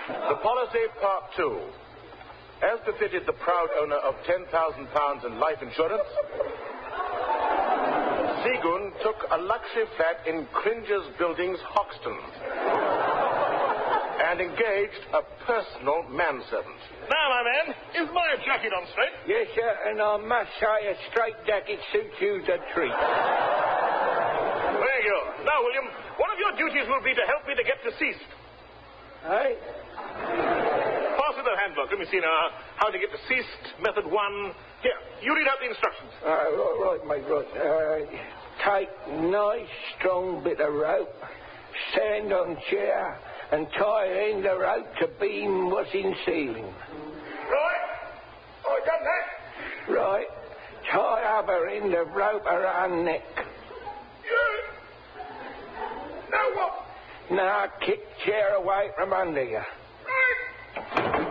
The policy, part 2. As befitted the proud owner of £10,000 in life insurance, Seagoon took a luxury flat in Cringer's Buildings, Hoxton, and engaged a personal manservant. Now, my man, is my jacket on straight? Yes, sir, and I must say a straight jacket suits you a treat. Very good. Now, William, one of your duties will be to help me to get deceased. Hey? Pass me the handbook. Let me see now. How to get deceased, method 1. Here, you read out the instructions. Right, mate, right. Take nice, strong bit of rope, stand on chair, and tie end the rope to beam what's in ceiling. Right. Oh, done that. Right. Tie other end of rope around neck. Now what? Now kick chair away from under you.